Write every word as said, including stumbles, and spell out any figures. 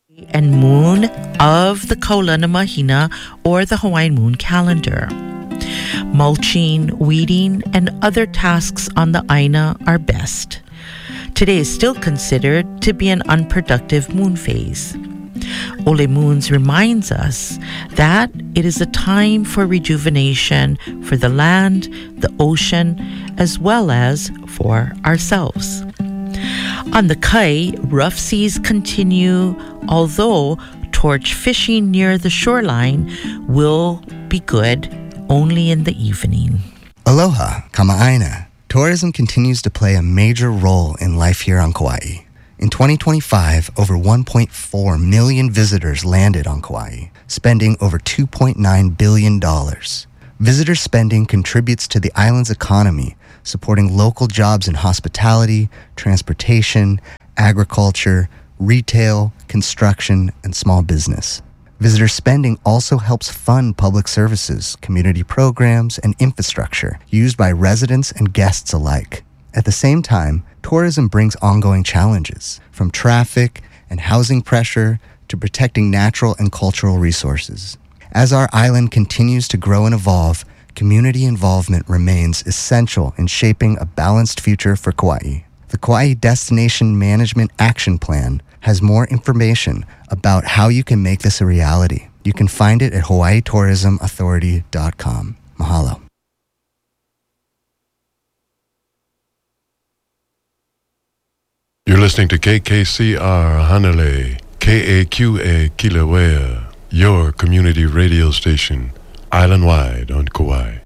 and moon of the Kaulana Mahina or the Hawaiian moon calendar. Mulching, weeding, and other tasks on the Aina are best. Today is still considered to be an unproductive moon phase. Ole Moons reminds us that it is a time for rejuvenation for the land, the ocean, as well as for ourselves. On the Kai, rough seas continue, although torch fishing near the shoreline will be good only in the evening. Aloha, Kama'aina. Tourism continues to play a major role in life here on Kauai. In twenty twenty-five, over one point four million visitors landed on Kauai, spending over two point nine billion dollars. Visitor spending contributes to the island's economy, supporting local jobs in hospitality, transportation, agriculture, retail, construction, and small business. Visitor spending also helps fund public services, community programs, and infrastructure used by residents and guests alike. At the same time, tourism brings ongoing challenges, from traffic and housing pressure to protecting natural and cultural resources. As our island continues to grow and evolve, community involvement remains essential in shaping a balanced future for Kauai. The Kauai Destination Management Action Plan has more information about how you can make this a reality. You can find it at hawaii tourism authority dot com. Mahalo. You're listening to K K C R Hanalei, K A Q A Kilauea, your community radio station, island-wide on Kauai.